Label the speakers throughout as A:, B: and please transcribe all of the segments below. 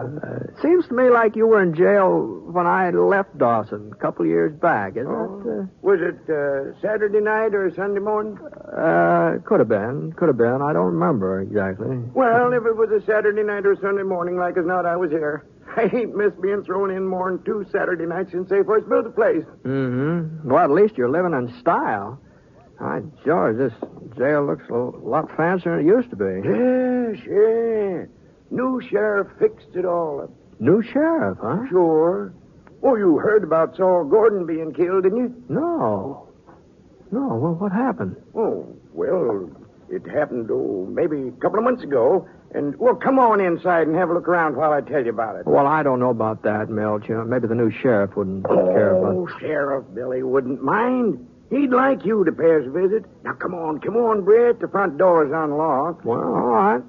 A: Seems to me like you were in jail when I left Dawson a couple of years back. Is that...
B: Was it Saturday night or Sunday morning?
A: Could have been. Could have been. I don't remember exactly.
B: Well, if it was a Saturday night or Sunday morning, like as not, I was here. I ain't missed being thrown in more than 2 Saturday nights since they first built the place.
A: Mm-hmm. Well, at least you're living in style. George, this jail looks a lot fancier than it used to be.
B: Yeah, sure. New sheriff fixed it all up.
A: New sheriff, huh?
B: Sure. Oh, you heard about Saul Gordon being killed, didn't you?
A: No. Well, what happened?
B: Oh, well, it happened, maybe a couple of months ago. And, well, come on inside and have a look around while I tell you about it.
A: Well, I don't know about that, Milch. Maybe the new sheriff wouldn't care about it.
B: Oh, Sheriff Billy wouldn't mind. He'd like you to pay us a visit. Now, come on, Brett. The front door's unlocked.
A: Well, all right.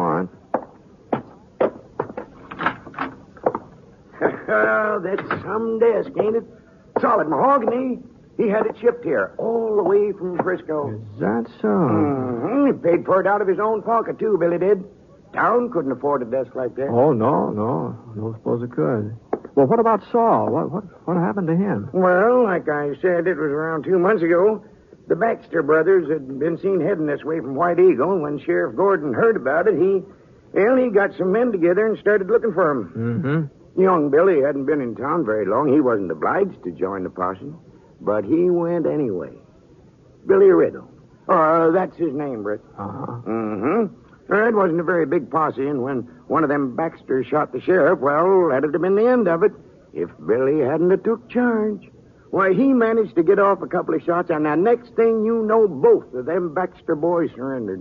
B: That's some desk, ain't it? Solid mahogany. He had it shipped here, all the way from Frisco.
A: Is that so?
B: Mm-hmm. He paid for it out of his own pocket, too, Billy did. Town couldn't afford a desk like that.
A: Oh, no. I don't suppose it could. Well, what about Saul? What happened to him?
B: Well, like I said, it was around 2 months ago. The Baxter brothers had been seen heading this way from White Eagle. When Sheriff Gordon heard about it, he got some men together and started looking for him.
A: Mm-hmm.
B: Young Billy hadn't been in town very long. He wasn't obliged to join the posse, but he went anyway. Billy Riddle. That's his name, Britt.
A: Uh-huh.
B: Mm-hmm. It wasn't a very big posse, and when one of them Baxters shot the sheriff, well, that'd have been the end of it if Billy hadn't have took charge. Why, he managed to get off a couple of shots, and the next thing you know, both of them Baxter boys surrendered.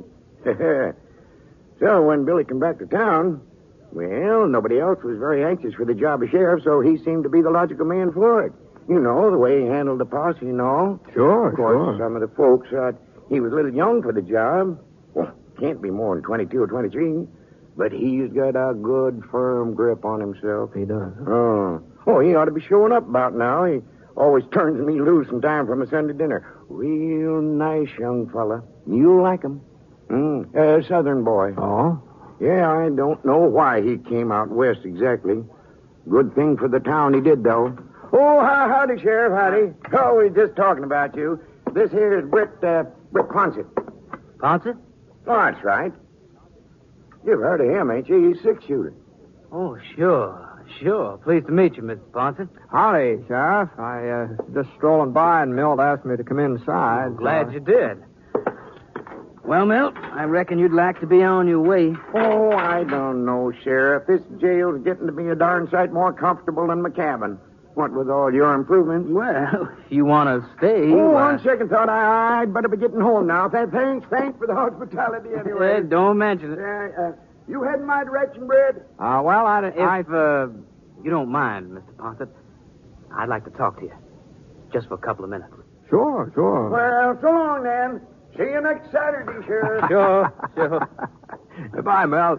B: So when Billy came back to town, well, nobody else was very anxious for the job of sheriff, so he seemed to be the logical man for it. You know, the way he handled the posse and all.
A: Sure,
B: Of course, some of the folks thought he was a little young for the job. Well, can't be more than 22 or 23. But he's got a good, firm grip on himself.
A: He does.
B: Oh, he ought to be showing up about now. He always turns me loose in time for my Sunday dinner. Real nice young fella. You'll like him. Southern boy.
A: Oh?
B: Yeah, I don't know why he came out west exactly. Good thing for the town he did, though. Oh, howdy, Sheriff, howdy. Oh, we're just talking about you. This here is Britt Ponset.
C: Ponset?
B: Oh, that's right. You've heard of him, ain't you? He's 6-shooter.
C: Oh, sure. Pleased to meet you, Mr. Ponset.
A: Howdy, Sheriff. I just strolling by and Milt asked me to come inside.
C: Glad you did. Well, Milt, I reckon you'd like to be on your way.
B: Oh, I don't know, Sheriff. This jail's getting to be a darn sight more comfortable than my cabin. What with all your improvements?
C: Well, if you want to stay...
B: On second thought, I'd better be getting home now. Thanks for the hospitality anyway.
C: Don't mention it.
B: You head in my direction, Brett?
A: Well,
C: If you don't mind, Mr. Ponset, I'd like to talk to you. Just for a couple of minutes.
A: Sure.
B: Well, so long, then. See you next Saturday, Sheriff.
C: Sure.
A: Goodbye, Milt.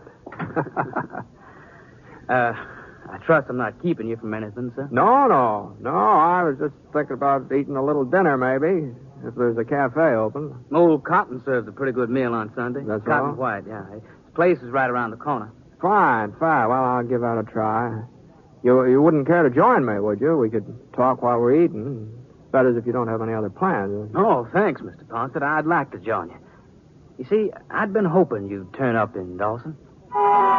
C: I trust I'm not keeping you from anything, sir.
A: No. I was just thinking about eating a little dinner, maybe, if there's a cafe open.
C: Old Cotton serves a pretty good meal on Sunday.
A: That's
C: Cotton
A: all?
C: White, yeah. His place is right around the corner.
A: Fine. Well, I'll give that a try. You wouldn't care to join me, would you? We could talk while we're eating. That is, if you don't have any other plans.
C: Oh, thanks, Mr. Ponset. I'd like to join you. You see, I'd been hoping you'd turn up in Dawson.